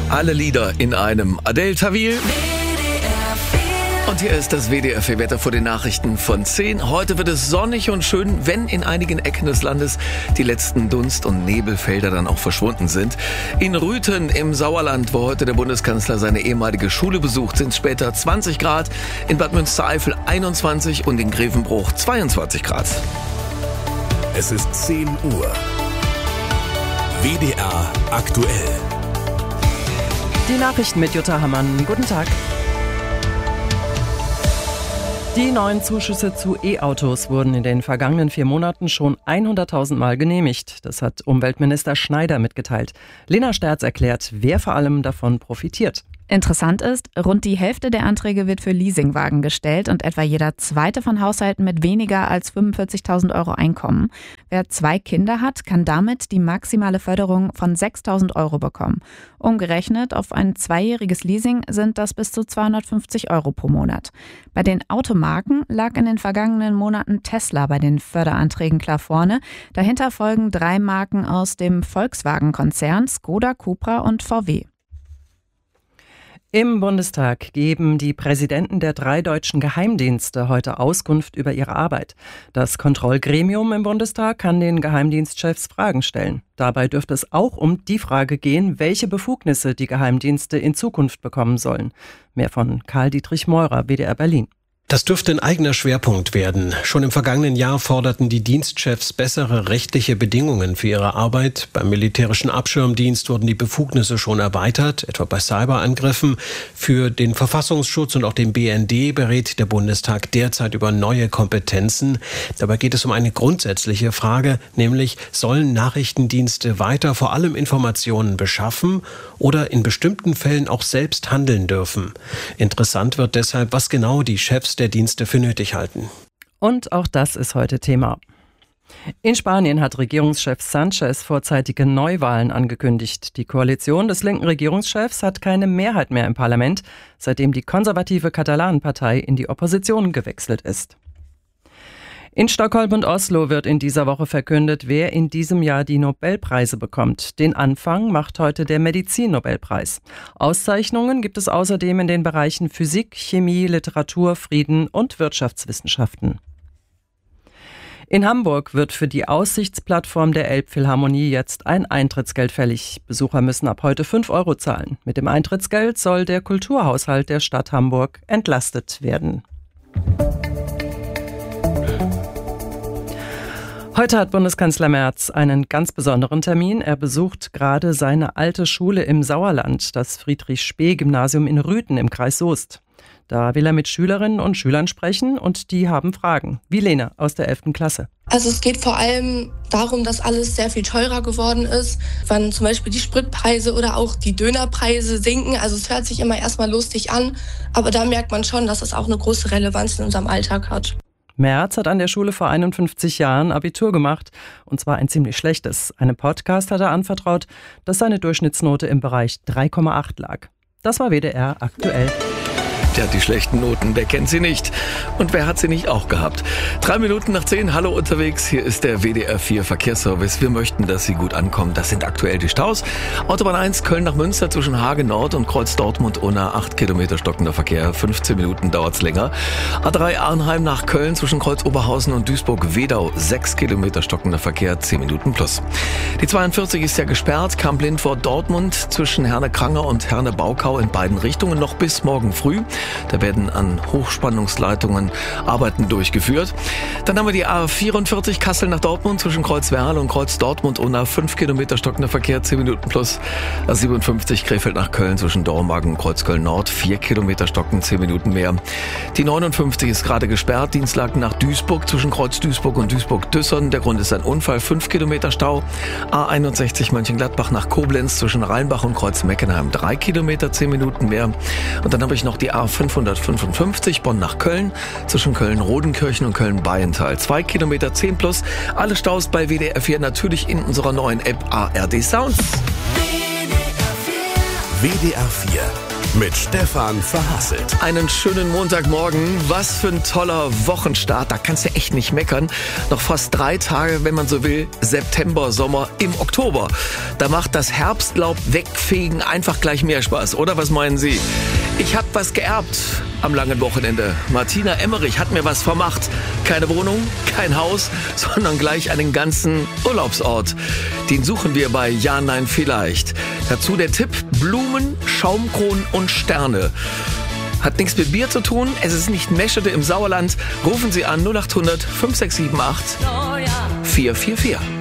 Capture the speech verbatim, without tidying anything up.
Alle Lieder in einem. Adele Tawil. Und hier ist das W D R vier Wetter vor den Nachrichten von zehn. Heute wird es sonnig und schön, wenn in einigen Ecken des Landes die letzten Dunst- und Nebelfelder dann auch verschwunden sind. In Rüthen im Sauerland, wo heute der Bundeskanzler seine ehemalige Schule besucht, sind es später zwanzig Grad, in Bad Münstereifel einundzwanzig und in Grevenbruch zweiundzwanzig Grad. Es ist zehn Uhr. W D R aktuell. Die Nachrichten mit Jutta Hammann. Guten Tag. Die neuen Zuschüsse zu E-Autos wurden in den vergangenen vier Monaten schon hunderttausend Mal genehmigt. Das hat Umweltminister Schneider mitgeteilt. Lena Sterz erklärt, wer vor allem davon profitiert. Interessant ist, rund die Hälfte der Anträge wird für Leasingwagen gestellt und etwa jeder zweite von Haushalten mit weniger als fünfundvierzigtausend Euro Einkommen. Wer zwei Kinder hat, kann damit die maximale Förderung von sechstausend Euro bekommen. Umgerechnet auf ein zweijähriges Leasing sind das bis zu zweihundertfünfzig Euro pro Monat. Bei den Automarken lag in den vergangenen Monaten Tesla bei den Förderanträgen klar vorne. Dahinter folgen drei Marken aus dem Volkswagen-Konzern, Skoda, Cupra und V W. Im Bundestag geben die Präsidenten der drei deutschen Geheimdienste heute Auskunft über ihre Arbeit. Das Kontrollgremium im Bundestag kann den Geheimdienstchefs Fragen stellen. Dabei dürfte es auch um die Frage gehen, welche Befugnisse die Geheimdienste in Zukunft bekommen sollen. Mehr von Karl-Dietrich Meurer, W D R Berlin. Das dürfte ein eigener Schwerpunkt werden. Schon im vergangenen Jahr forderten die Dienstchefs bessere rechtliche Bedingungen für ihre Arbeit. Beim militärischen Abschirmdienst wurden die Befugnisse schon erweitert, etwa bei Cyberangriffen. Für den Verfassungsschutz und auch den B N D berät der Bundestag derzeit über neue Kompetenzen. Dabei geht es um eine grundsätzliche Frage, nämlich sollen Nachrichtendienste weiter vor allem Informationen beschaffen oder in bestimmten Fällen auch selbst handeln dürfen? Interessant wird deshalb, was genau die Chefs der Dienste für nötig halten. Und auch das ist heute Thema. In Spanien hat Regierungschef Sánchez vorzeitige Neuwahlen angekündigt. Die Koalition des linken Regierungschefs hat keine Mehrheit mehr im Parlament, seitdem die konservative Katalanenpartei in die Opposition gewechselt ist. In Stockholm und Oslo wird in dieser Woche verkündet, wer in diesem Jahr die Nobelpreise bekommt. Den Anfang macht heute der Medizin-Nobelpreis. Auszeichnungen gibt es außerdem in den Bereichen Physik, Chemie, Literatur, Frieden und Wirtschaftswissenschaften. In Hamburg wird für die Aussichtsplattform der Elbphilharmonie jetzt ein Eintrittsgeld fällig. Besucher müssen ab heute fünf Euro zahlen. Mit dem Eintrittsgeld soll der Kulturhaushalt der Stadt Hamburg entlastet werden. Heute hat Bundeskanzler Merz einen ganz besonderen Termin. Er besucht gerade seine alte Schule im Sauerland, das Friedrich-Spee-Gymnasium in Rüthen im Kreis Soest. Da will er mit Schülerinnen und Schülern sprechen und die haben Fragen. Wie Lena aus der elften Klasse. Also es geht vor allem darum, dass alles sehr viel teurer geworden ist. Wenn zum Beispiel die Spritpreise oder auch die Dönerpreise sinken. Also es hört sich immer erstmal lustig an, aber da merkt man schon, dass es auch eine große Relevanz in unserem Alltag hat. Merz hat an der Schule vor einundfünfzig Jahren Abitur gemacht, und zwar ein ziemlich schlechtes. Einem Podcast hat er anvertraut, dass seine Durchschnittsnote im Bereich drei Komma acht lag. Das war W D R aktuell. Tja, die schlechten Noten, wer kennt sie nicht? Und wer hat sie nicht auch gehabt? Drei Minuten nach zehn, hallo unterwegs, hier ist der W D R vier Verkehrsservice. Wir möchten, dass Sie gut ankommen. Das sind aktuell die Staus. Autobahn eins, Köln nach Münster zwischen Hagen Nord und Kreuz Dortmund-Unna, acht Kilometer stockender Verkehr, fünfzehn Minuten dauert's länger. A drei Arnheim nach Köln zwischen Kreuz Oberhausen und Duisburg-Wedau, sechs Kilometer stockender Verkehr, zehn Minuten plus. Die zweiundvierzig ist ja gesperrt, Kamp-Lindfort Dortmund zwischen Herne-Kranger und Herne-Baukau in beiden Richtungen noch bis morgen früh. Da werden an Hochspannungsleitungen Arbeiten durchgeführt. Dann haben wir die A vierundvierzig Kassel nach Dortmund zwischen Kreuz Werl und Kreuz Dortmund-Unna, fünf Kilometer stockender Verkehr, zehn Minuten plus. A siebenundfünfzig Krefeld nach Köln zwischen Dormagen und Kreuz Köln Nord, vier Kilometer stocken, zehn Minuten mehr. Die neunundfünfzig ist gerade gesperrt, Dienstlaken nach Duisburg zwischen Kreuz Duisburg und Duisburg-Düssern. Der Grund ist ein Unfall, fünf Kilometer Stau. A einundsechzig Mönchengladbach nach Koblenz zwischen Rheinbach und Kreuz Meckenheim, drei Kilometer, zehn Minuten mehr. Und dann habe ich noch die A fünfhundertfünfundfünfzig Bonn nach Köln zwischen Köln-Rodenkirchen und Köln-Bayental, zwei Kilometer, zehn plus. Alle Staus bei W D R vier natürlich in unserer neuen App A R D Sounds. W D R vier mit Stefan Verhasselt. Einen schönen Montagmorgen. Was für ein toller Wochenstart. Da kannst du echt nicht meckern. Noch fast drei Tage, wenn man so will, September, Sommer im Oktober. Da macht das Herbstlaub wegfegen einfach gleich mehr Spaß, oder? Was meinen Sie? Ich habe was geerbt am langen Wochenende. Martina Emmerich hat mir was vermacht. Keine Wohnung, kein Haus, sondern gleich einen ganzen Urlaubsort. Den suchen wir bei Ja, Nein, Vielleicht. Dazu der Tipp: Blumen, Schaumkronen und Sterne. Hat nichts mit Bier zu tun, es ist nicht Meschede im Sauerland. Rufen Sie an null acht hundert fünf sechs sieben acht vier vier vier.